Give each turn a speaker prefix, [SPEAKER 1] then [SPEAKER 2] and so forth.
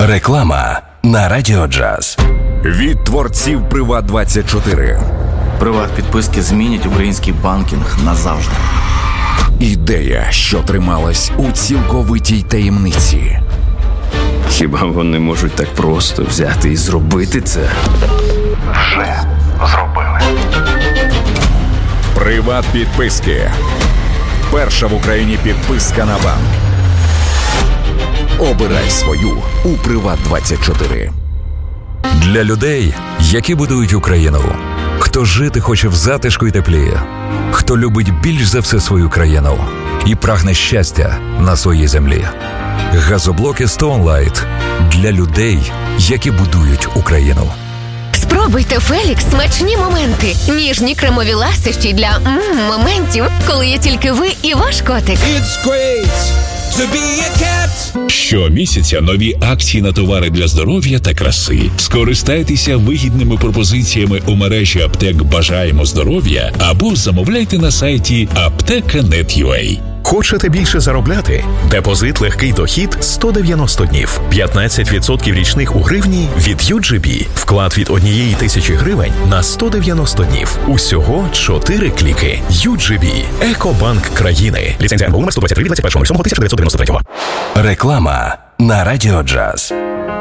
[SPEAKER 1] Реклама на Радіо Джаз.
[SPEAKER 2] Від творців Приват24.
[SPEAKER 3] Приват-підписки змінять український банкінг назавжди.
[SPEAKER 2] Ідея, що трималась у цілковитій таємниці.
[SPEAKER 4] Хіба вони можуть так просто взяти і зробити це?
[SPEAKER 5] Вже зробили.
[SPEAKER 2] Приват-підписки. Перша в Україні підписка на банк. Обирай свою у Приват24.
[SPEAKER 1] Для людей, які будують Україну. Хто жити хоче в затишку і теплі. Хто любить більш за все свою країну і прагне щастя на своїй землі. Газоблоки Stone Light для людей, які будують Україну.
[SPEAKER 6] Спробуйте Фелікс смачні моменти. Ніжні кремові ласощі для моментів, коли є тільки ви і ваш котик.
[SPEAKER 7] It's great to be a cat.
[SPEAKER 8] Щомісяця нові акції на товари для здоров'я та краси. Скористайтеся вигідними пропозиціями у мережі аптек «Бажаємо здоров'я» або замовляйте на сайті apteka.net.ua.
[SPEAKER 9] Хочете більше заробляти? Депозит «Легкий дохід» 190 днів. 15% річних у гривні від UGB. Вклад від 1000 гривень на 190 днів. Усього 4 кліки. UGB. Екобанк країни. Ліцензія НБУ номер 123 від 21.07.1993.
[SPEAKER 1] Реклама на Радіо Джаз.